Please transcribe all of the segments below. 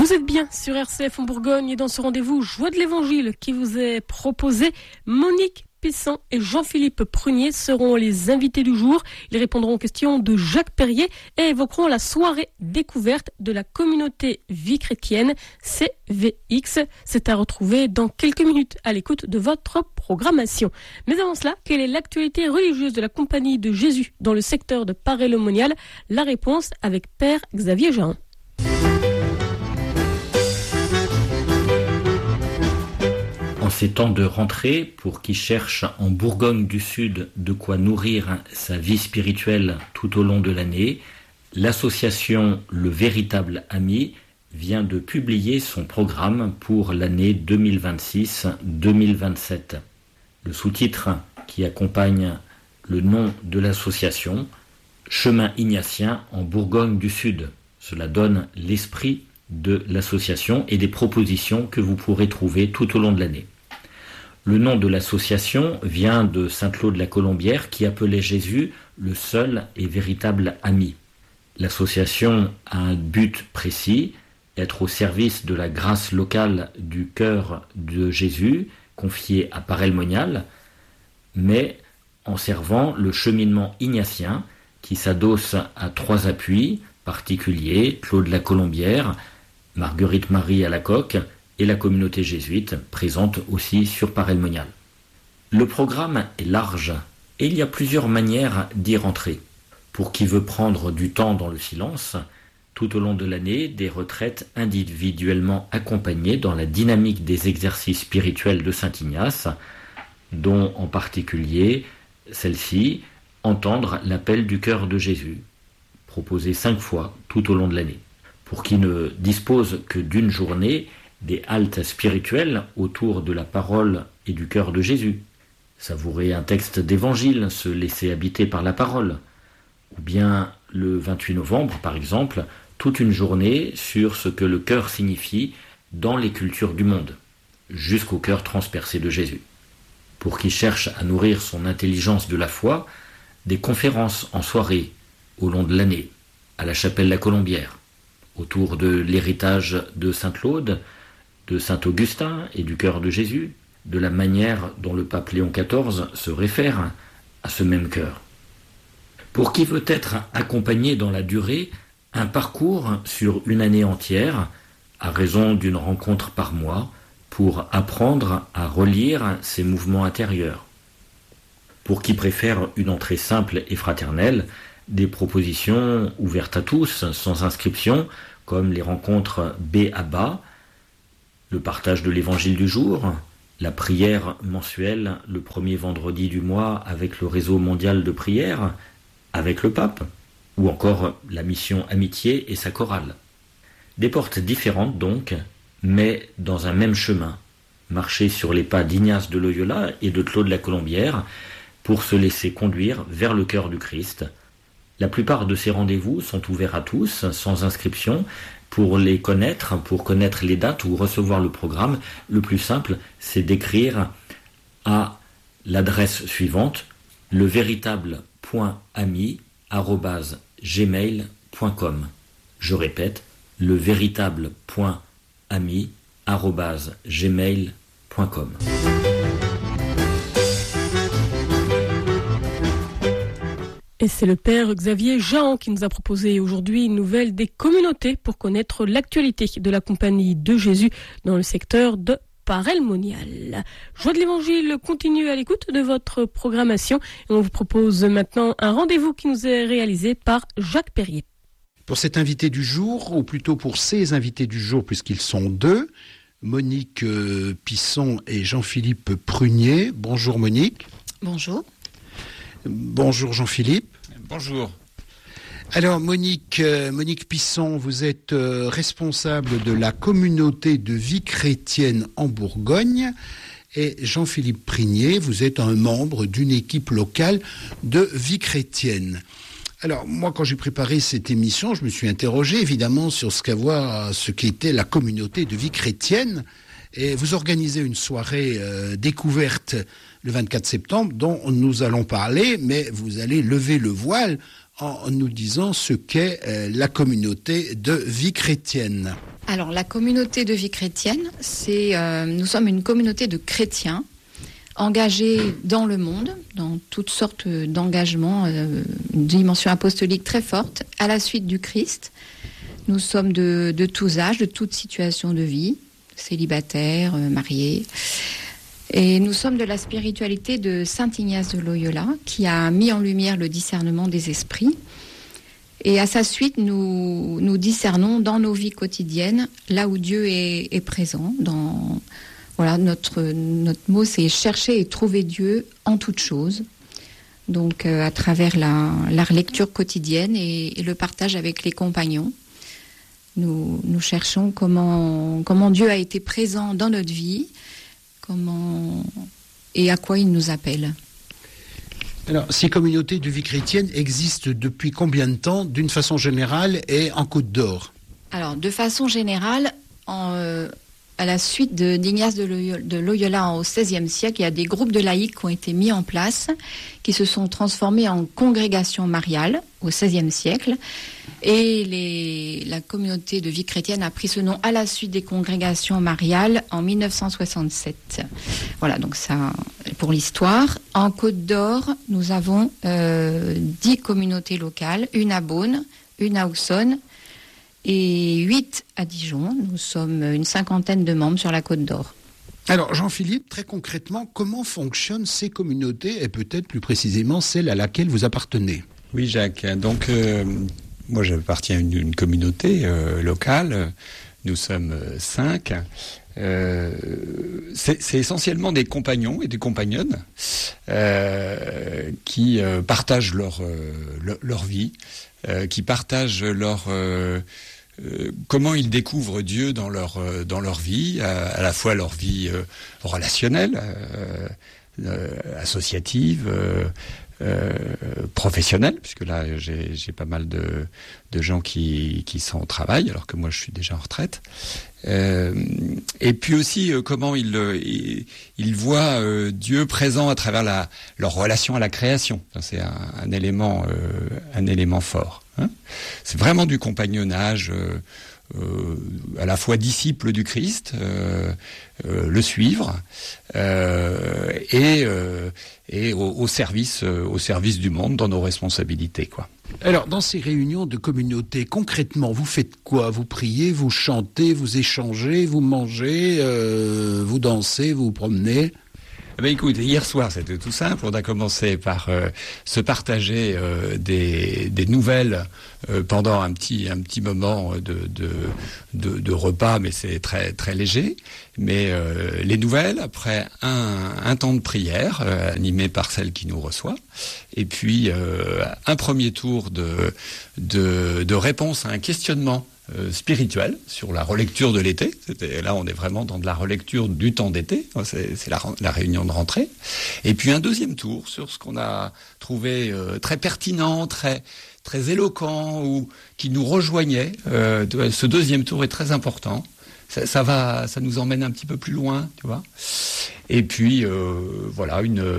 Vous êtes bien sur RCF en Bourgogne et dans ce rendez-vous Joie de l'Évangile qui vous est proposé, Monique Pisson et Jean-Philippe Prunier seront les invités du jour. Ils répondront aux questions de Jacques Perrier et évoqueront la soirée découverte de la communauté vie chrétienne CVX. C'est à retrouver dans quelques minutes à l'écoute de votre programmation. Mais avant cela, quelle est l'actualité religieuse de la Compagnie de Jésus dans le secteur de Paray-le-Monial? La réponse avec Père Xavier Jean. En ces temps de rentrée, pour qui cherche en Bourgogne du Sud de quoi nourrir sa vie spirituelle tout au long de l'année, l'association Le Véritable Ami vient de publier son programme pour l'année 2026-2027. Le sous-titre qui accompagne le nom de l'association, Chemin ignatien en Bourgogne du Sud. Cela donne l'esprit de l'association et des propositions que vous pourrez trouver tout au long de l'année. Le nom de l'association vient de Saint-Claude la Colombière qui appelait Jésus le seul et véritable ami. L'association a un but précis, être au service de la grâce locale du cœur de Jésus, confié à Paray-le-Monial, mais en servant le cheminement ignatien qui s'adosse à 3 appuis particuliers, Claude la Colombière, Marguerite Marie à la Coque et la communauté jésuite présente aussi sur Paray-le-Monial. Le programme est large et il y a plusieurs manières d'y rentrer. Pour qui veut prendre du temps dans le silence, tout au long de l'année, des retraites individuellement accompagnées dans la dynamique des exercices spirituels de Saint Ignace, dont en particulier celle-ci, entendre l'appel du cœur de Jésus, proposé 5 fois tout au long de l'année. Pour qui ne dispose que d'une journée, des haltes spirituelles autour de la parole et du cœur de Jésus. Savourer un texte d'évangile, se laisser habiter par la parole. Ou bien le 28 novembre, par exemple, toute une journée sur ce que le cœur signifie dans les cultures du monde, jusqu'au cœur transpercé de Jésus. Pour qui cherche à nourrir son intelligence de la foi, des conférences en soirée au long de l'année, à la chapelle La Colombière, autour de l'héritage de Saint-Claude, de Saint-Augustin et du cœur de Jésus, de la manière dont le pape Léon XIV se réfère à ce même cœur. Pour qui veut être accompagné dans la durée, un parcours sur une année entière, à raison d'une rencontre par mois, pour apprendre à relire ses mouvements intérieurs. Pour qui préfère une entrée simple et fraternelle, des propositions ouvertes à tous, sans inscription, comme les rencontres B à bas, le partage de l'évangile du jour, la prière mensuelle le premier vendredi du mois avec le réseau mondial de prière, avec le pape, ou encore la mission Amitié et sa chorale. Des portes différentes donc, mais dans un même chemin, marcher sur les pas d'Ignace de Loyola et de Claude la Colombière pour se laisser conduire vers le cœur du Christ. La plupart de ces rendez-vous sont ouverts à tous, sans inscription. Pour les connaître, pour connaître les dates ou recevoir le programme, le plus simple, c'est d'écrire à l'adresse suivante, levéritable.ami@gmail.com. Je répète, levéritable.ami@gmail.com. Et c'est le Père Xavier Jean qui nous a proposé aujourd'hui une nouvelle des communautés pour connaître l'actualité de la Compagnie de Jésus dans le secteur de Paray-le-Monial. Joie de l'Évangile continue à l'écoute de votre programmation et on vous propose maintenant un rendez-vous qui nous est réalisé par Jacques Perrier. Pour cet invité du jour, ou plutôt pour ces invités du jour puisqu'ils sont 2, Monique Pisson et Jean-Philippe Prunier. Bonjour Monique. Bonjour. Bonjour Jean-Philippe. Bonjour. Alors Monique Pisson, vous êtes responsable de la communauté de vie chrétienne en Bourgogne et Jean-Philippe Prunier, vous êtes un membre d'une équipe locale de vie chrétienne. Alors moi quand j'ai préparé cette émission, je me suis interrogé évidemment sur ce qu'était la communauté de vie chrétienne. Et vous organisez une soirée découverte le 24 septembre dont nous allons parler, mais vous allez lever le voile en nous disant ce qu'est la communauté de vie chrétienne. Alors, la communauté de vie chrétienne, nous sommes une communauté de chrétiens engagés dans le monde, dans toutes sortes d'engagements, une dimension apostolique très forte, à la suite du Christ. Nous sommes de tous âges, de toutes situations de vie, célibataires, mariés. Et nous sommes de la spiritualité de saint Ignace de Loyola, qui a mis en lumière le discernement des esprits. Et à sa suite, nous discernons dans nos vies quotidiennes, là où Dieu est présent. Voilà, notre mot, c'est chercher et trouver Dieu en toutes choses. Donc, à travers la lecture quotidienne et le partage avec les compagnons, nous cherchons comment Dieu a été présent dans notre vie, et à quoi il nous appelle. Alors, ces communautés de vie chrétienne existent depuis combien de temps, d'une façon générale, et en Côte d'Or? Alors, de façon générale, à la suite d'Ignace de Loyola au XVIe siècle, il y a des groupes de laïcs qui ont été mis en place, qui se sont transformés en congrégations mariales au XVIe siècle. Et la communauté de vie chrétienne a pris ce nom à la suite des congrégations mariales en 1967. Voilà, donc ça, pour l'histoire. En Côte d'Or, nous avons 10 communautés locales, une à Beaune, une à Auxonne et 8 à Dijon. Nous sommes une 50aine de membres sur la Côte d'Or. Alors, Jean-Philippe, très concrètement, comment fonctionnent ces communautés et peut-être plus précisément celle à laquelle vous appartenez? Oui, Jacques. Donc, moi, j'appartiens à une communauté locale. Nous sommes 5. C'est essentiellement des compagnons et des compagnonnes qui partagent leur vie, qui partagent comment ils découvrent Dieu dans leur vie, à la fois leur vie relationnelle, associative, professionnelle, puisque là j'ai pas mal de gens qui sont au travail, alors que moi je suis déjà en retraite. Et puis aussi comment ils voient Dieu présent à travers leur relation à la création. C'est un élément fort. Hein. C'est vraiment du compagnonnage, à la fois disciple du Christ, le suivre, et au service du monde dans nos responsabilités, quoi. Alors, dans ces réunions de communauté, concrètement, vous faites quoi? Vous priez, vous chantez, vous échangez, vous mangez, vous dansez, vous vous promenez? Écoute, hier soir, c'était tout simple. On a commencé par se partager des nouvelles pendant un petit moment de repas, mais c'est très très léger. Mais les nouvelles, après un temps de prière animé par celle qui nous reçoit, et puis un premier tour de réponse à un questionnement spirituel sur la relecture de l'été. Là, on est vraiment dans de la relecture du temps d'été. C'est la réunion de rentrée. Et puis un deuxième tour sur ce qu'on a trouvé très pertinent, très très éloquent, ou qui nous rejoignait. Ce deuxième tour est très important. Ça nous emmène un petit peu plus loin, tu vois. Et puis voilà,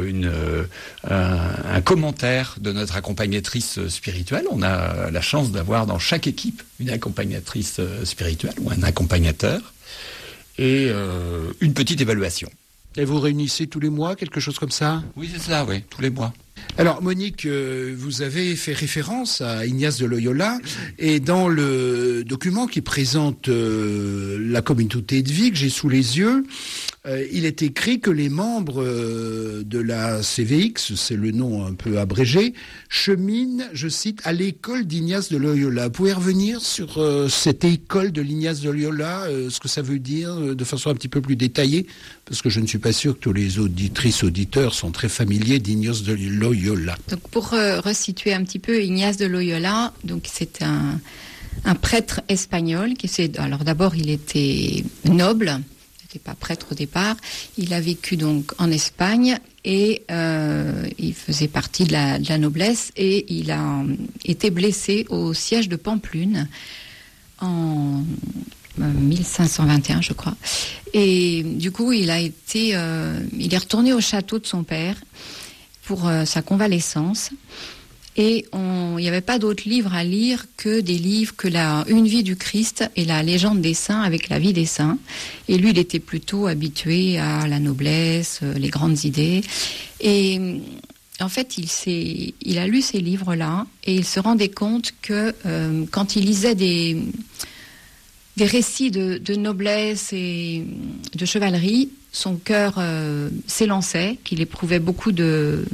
un commentaire de notre accompagnatrice spirituelle. On a la chance d'avoir dans chaque équipe une accompagnatrice spirituelle ou un accompagnateur, et une petite évaluation. Et vous réunissez tous les mois, quelque chose comme ça? Oui, c'est ça, oui, tous les mois. Alors, Monique, vous avez fait référence à Ignace de Loyola, et dans le document qui présente la communauté de vie que j'ai sous les yeux, il est écrit que les membres de la CVX, c'est le nom un peu abrégé, cheminent, je cite, à l'école d'Ignace de Loyola. Vous pouvez revenir sur cette école de l'Ignace de Loyola, ce que ça veut dire de façon un petit peu plus détaillée, parce que je ne suis pas sûr que tous les auditeurs sont très familiers d'Ignace de Loyola. Donc pour resituer un petit peu Ignace de Loyola, donc c'est un prêtre espagnol alors d'abord il était noble. Pas prêtre au départ. Il a vécu donc en Espagne et il faisait partie de la noblesse, et il a été blessé au siège de Pampelune en 1521, je crois. Et du coup, il est retourné au château de son père pour sa convalescence. Et il n'y avait pas d'autres livres à lire que des livres que Une vie du Christ et la légende des saints avec la vie des saints. Et lui, il était plutôt habitué à la noblesse, les grandes idées. Et en fait, il a lu ces livres-là et il se rendait compte que quand il lisait des récits de noblesse et de chevalerie, son cœur s'élançait, qu'il éprouvait beaucoup de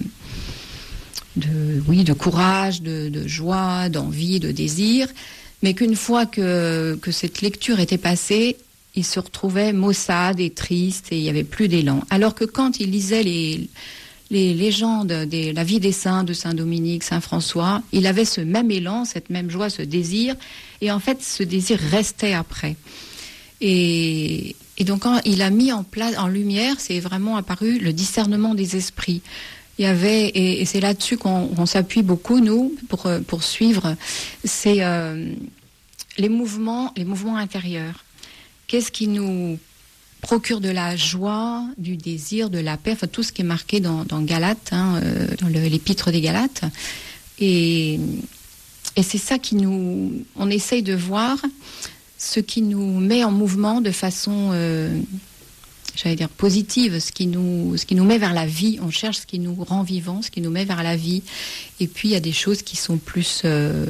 courage, de joie, d'envie, de désir, mais qu'une fois que cette lecture était passée, il se retrouvait maussade et triste et il n'y avait plus d'élan. Alors que quand il lisait les légendes de la vie des saints, de Saint Dominique, Saint François, il avait ce même élan, cette même joie, ce désir, et en fait ce désir restait après. Et donc quand il a mis en lumière, c'est vraiment apparu le discernement des esprits. Il y avait, et c'est là-dessus qu'on s'appuie beaucoup, nous, pour suivre, c'est les mouvements intérieurs. Qu'est-ce qui nous procure de la joie, du désir, de la paix, enfin tout ce qui est marqué dans Galates, dans l'épître des Galates. Et c'est ça on essaye de voir ce qui nous met en mouvement de façon positive, ce qui nous met vers la vie. On cherche ce qui nous rend vivants, ce qui nous met vers la vie. Et puis il y a des choses qui sont plus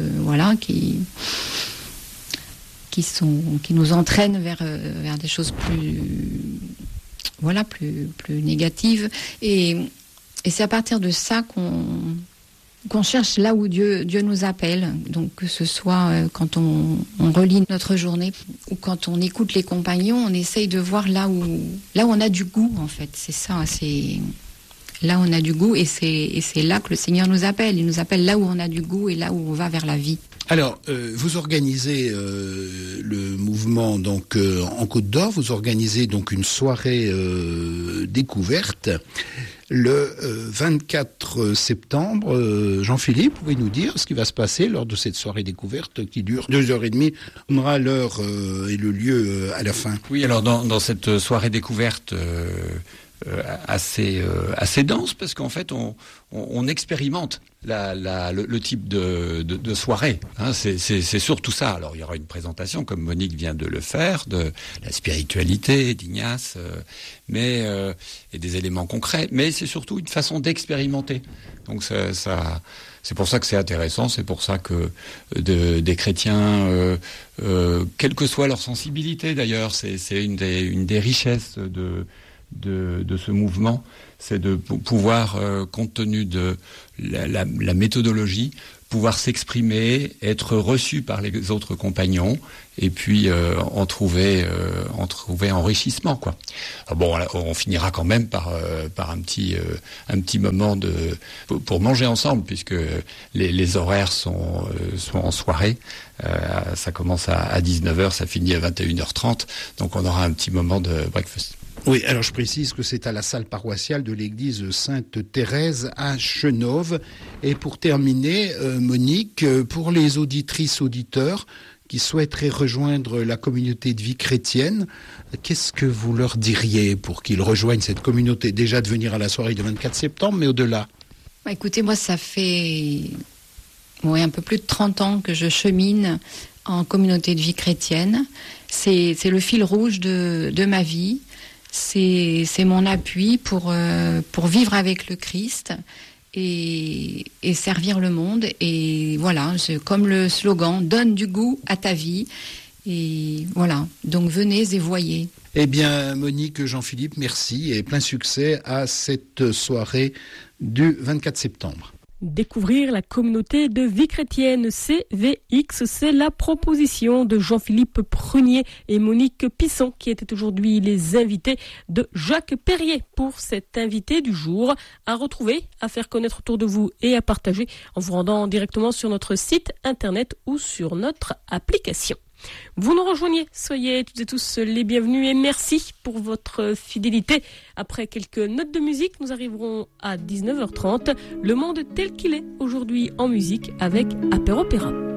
qui nous entraînent vers des choses plus négatives. Et c'est à partir de ça qu'on cherche là où Dieu nous appelle. Donc que ce soit quand on relit notre journée ou quand on écoute les compagnons, on essaye de voir là où on a du goût, en fait. C'est ça, c'est là où on a du goût, et c'est là que le Seigneur nous appelle. Il nous appelle là où on a du goût et là où on va vers la vie. Alors, vous organisez le mouvement donc en Côte d'Or. Vous organisez donc une soirée découverte le 24 septembre. Jean-Philippe, pouvez nous dire ce qui va se passer lors de cette soirée découverte qui dure 2h30. On aura l'heure et le lieu à la fin. Oui, alors dans cette soirée découverte assez dense, parce qu'en fait on expérimente le type de soirée. C'est surtout ça. Alors il y aura une présentation, comme Monique vient de le faire, de la spiritualité d'Ignace, mais et des éléments concrets. Mais c'est surtout une façon d'expérimenter. Donc ça c'est pour ça que c'est intéressant. C'est pour ça que des chrétiens, quelle que soit leur sensibilité d'ailleurs, c'est une des richesses de ce mouvement, c'est de pouvoir, compte tenu de la méthodologie, pouvoir s'exprimer, être reçu par les autres compagnons, et puis en trouver enrichissement, quoi. Alors bon, on finira quand même par un petit moment pour manger ensemble, puisque les horaires sont en soirée. Ça commence à 19h, ça finit à 21h30, donc on aura un petit moment de breakfast. Oui, alors je précise que c'est à la salle paroissiale de l'église Sainte-Thérèse à Chenôve. Et pour terminer, Monique, pour les auditeurs qui souhaiteraient rejoindre la communauté de vie chrétienne, qu'est-ce que vous leur diriez pour qu'ils rejoignent cette communauté? Déjà de venir à la soirée du 24 septembre, mais au-delà. Écoutez, moi ça fait un peu plus de 30 ans que je chemine en communauté de vie chrétienne. C'est le fil rouge de ma vie. C'est mon appui pour vivre avec le Christ et servir le monde. Et voilà, comme le slogan, donne du goût à ta vie. Et voilà, donc venez et voyez. Eh bien, Monique, Jean-Philippe, merci et plein succès à cette soirée du 24 septembre. Découvrir la communauté de vie chrétienne CVX, c'est la proposition de Jean-Philippe Prunier et Monique Pisson qui étaient aujourd'hui les invités de Jacques Perrier pour cet invité du jour à retrouver, à faire connaître autour de vous et à partager en vous rendant directement sur notre site internet ou sur notre application. Vous nous rejoignez, soyez toutes et tous les bienvenus et merci pour votre fidélité. Après quelques notes de musique, nous arriverons à 19h30. Le monde tel qu'il est aujourd'hui en musique avec Apéropéra.